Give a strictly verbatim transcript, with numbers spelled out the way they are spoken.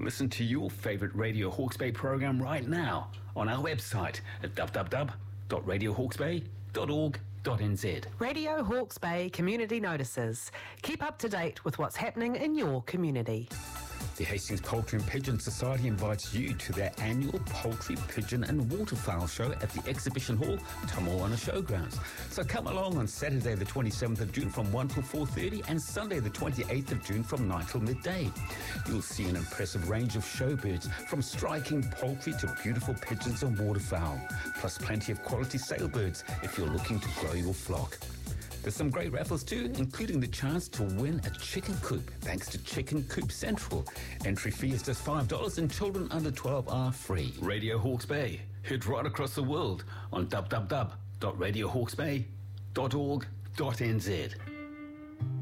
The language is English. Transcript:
Listen to your favourite Radio Hawke's Bay programme right now on our website at w w w dot radio hawke's bay dot org dot n z. Radio Hawke's Bay Community Notices. Keep up to date with what's happening in your community. The Hastings Poultry and Pigeon Society invites you to their annual Poultry, Pigeon and Waterfowl Show at the Exhibition Hall, Tamoana Showgrounds. So come along on Saturday the twenty-seventh of June from one till four thirty and Sunday the twenty-eighth of June from nine till midday. You'll see an impressive range of showbirds from striking poultry to beautiful pigeons and waterfowl, plus plenty of quality salebirds if you're looking to grow your flock. There's some great raffles too, including the chance to win a chicken coop, thanks to Chicken Coop Central. Entry fee is just five dollars and children under twelve are free. Radio Hawke's Bay, heard right across the world on w w w dot radio hawke's bay dot org dot n z.